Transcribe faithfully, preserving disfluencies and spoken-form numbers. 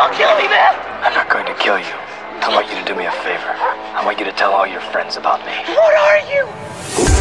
Don't kill me, man! I'm not going to kill you. I want you to do me a favor. I want you to tell all your friends about me. What are you?